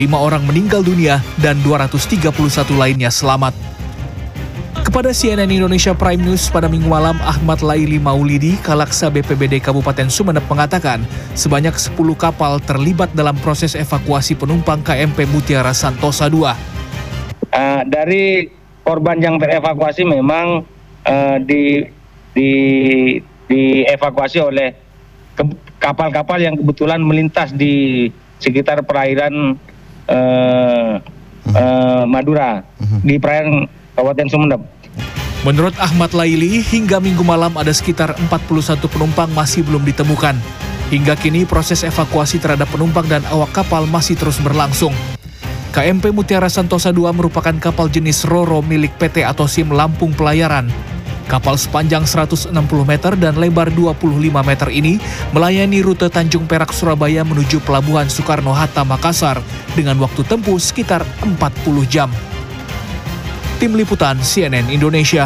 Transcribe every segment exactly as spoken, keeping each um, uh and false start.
lima orang meninggal dunia dan dua ratus tiga puluh satu lainnya selamat. Kepada C N N Indonesia Prime News pada Minggu malam, Ahmad Laili Maulidi, Kalaksa B P B D Kabupaten Sumeneb mengatakan sebanyak sepuluh kapal terlibat dalam proses evakuasi penumpang K M P Mutiara Santosa dua. Uh, dari korban yang terevakuasi memang uh, di, di, dievakuasi oleh kapal-kapal yang kebetulan melintas di sekitar perairan uh, uh, Madura, di perairan Kabupaten Sumeneb. Menurut Ahmad Laili, hingga Minggu malam ada sekitar empat puluh satu penumpang masih belum ditemukan. Hingga kini proses evakuasi terhadap penumpang dan awak kapal masih terus berlangsung. K M P Mutiara Santosa dua merupakan kapal jenis Ro-Ro milik P T Atosim Lampung Pelayaran. Kapal sepanjang seratus enam puluh meter dan lebar dua puluh lima meter ini melayani rute Tanjung Perak Surabaya menuju Pelabuhan Soekarno-Hatta Makassar dengan waktu tempuh sekitar empat puluh jam. Tim Liputan C N N Indonesia.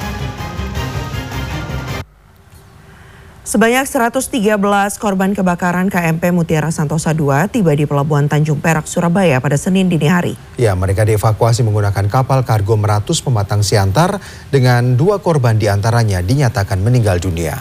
Sebanyak seratus tiga belas korban kebakaran K M P Mutiara Santosa dua tiba di Pelabuhan Tanjung Perak, Surabaya pada Senin dini hari. Ya, mereka dievakuasi menggunakan kapal kargo Meratus Pematang Siantar dengan dua korban diantaranya dinyatakan meninggal dunia.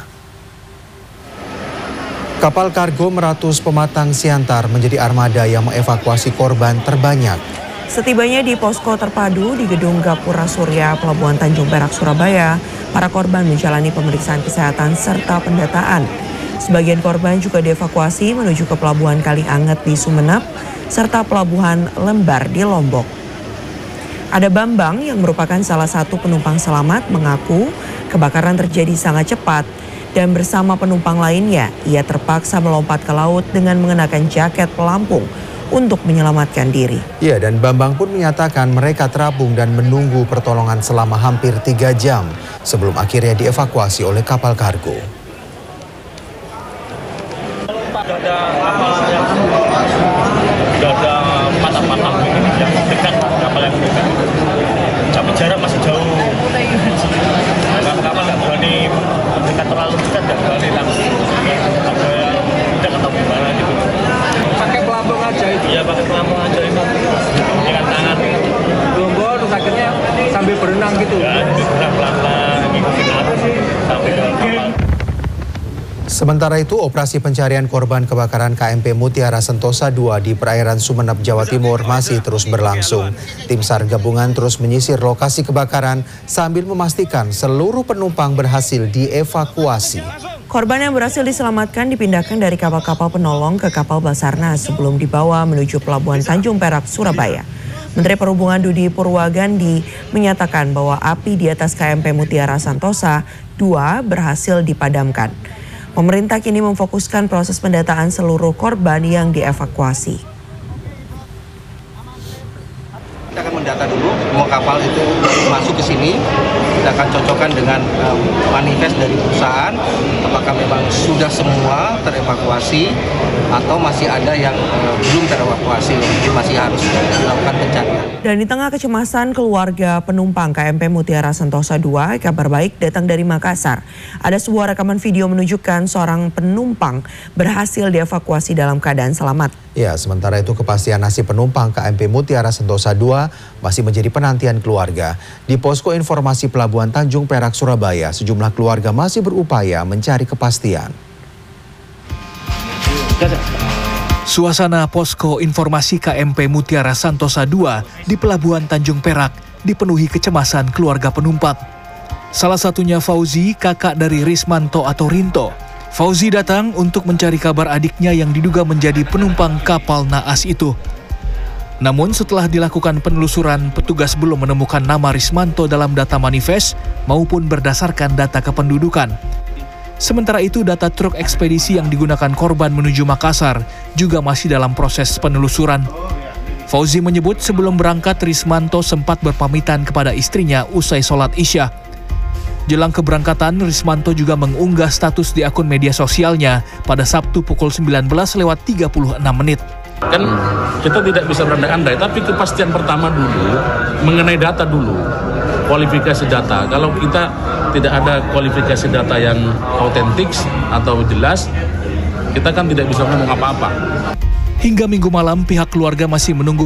Kapal kargo Meratus Pematang Siantar menjadi armada yang mengevakuasi korban terbanyak. Setibanya di posko terpadu di Gedung Gapura Surya Pelabuhan Tanjung Perak, Surabaya, para korban menjalani pemeriksaan kesehatan serta pendataan. Sebagian korban juga dievakuasi menuju ke Pelabuhan Kalianget di Sumeneb, serta Pelabuhan Lembar di Lombok. Ada Bambang yang merupakan salah satu penumpang selamat mengaku kebakaran terjadi sangat cepat dan bersama penumpang lainnya ia terpaksa melompat ke laut dengan mengenakan jaket pelampung untuk menyelamatkan diri. Ya, dan Bambang pun menyatakan mereka terapung dan menunggu pertolongan selama hampir tiga jam sebelum akhirnya dievakuasi oleh kapal kargo. Tidak ada kapal yang tidak ada patah-patah yang dekat, kapal yang dekat. Tapi jarak masih jauh. Nah, kapal nggak berani dekat terlalu dekat, nggak berani langsung. Ada yang tidak ketemu gimana gitu. Pakai pelampung aja itu? Iya, pakai pelampung aja itu. Dengan tangan. Lombo terus akhirnya sambil berenang gitu? Ya, berenang pelan-pelan, ngikutin arus sampai ke kapal. Sementara itu, operasi pencarian korban kebakaran K M P Mutiara Santosa dua di perairan Sumeneb, Jawa Timur masih terus berlangsung. Tim SAR gabungan terus menyisir lokasi kebakaran sambil memastikan seluruh penumpang berhasil dievakuasi. Korban yang berhasil diselamatkan dipindahkan dari kapal-kapal penolong ke kapal Basarnas sebelum dibawa menuju Pelabuhan Tanjung Perak, Surabaya. Menteri Perhubungan Dudi Purwagandi menyatakan bahwa api di atas K M P Mutiara Santosa dua berhasil dipadamkan. Pemerintah kini memfokuskan proses pendataan seluruh korban yang dievakuasi. Kita akan mendata dulu semua kapal itu masuk ke sini. Kita akan cocokkan dengan um, manifest dari perusahaan. Apakah memang sudah semua terevakuasi atau masih ada yang uh, belum terevakuasi, mungkin masih harus dilakukan pencarian. Dan di tengah kecemasan keluarga penumpang K M P Mutiara Santosa dua, kabar baik datang dari Makassar. Ada sebuah rekaman video menunjukkan seorang penumpang berhasil dievakuasi dalam keadaan selamat. Ya, sementara itu kepastian nasib penumpang K M P Mutiara Santosa dua masih menjadi penantian keluarga. Di posko informasi Pelabuhan Tanjung Perak, Surabaya, sejumlah keluarga masih berupaya mencari kepastian. Suasana posko informasi K M P Mutiara Santosa dua di Pelabuhan Tanjung Perak dipenuhi kecemasan keluarga penumpang. Salah satunya Fauzi, kakak dari Rismanto atau Rinto. Fauzi datang untuk mencari kabar adiknya yang diduga menjadi penumpang kapal naas itu. Namun setelah dilakukan penelusuran, petugas belum menemukan nama Rismanto dalam data manifest maupun berdasarkan data kependudukan. Sementara itu, data truk ekspedisi yang digunakan korban menuju Makassar juga masih dalam proses penelusuran. Fauzi menyebut sebelum berangkat, Rismanto sempat berpamitan kepada istrinya usai sholat Isya. Jelang keberangkatan, Rismanto juga mengunggah status di akun media sosialnya pada Sabtu pukul sembilan belas lewat tiga puluh enam menit. Kan kita tidak bisa berandai-andai, tapi kepastian pertama dulu mengenai data dulu, kualifikasi data. Kalau kita tidak ada kualifikasi data yang autentik atau jelas, kita kan tidak bisa ngomong apa-apa. Hingga Minggu malam, pihak keluarga masih menunggu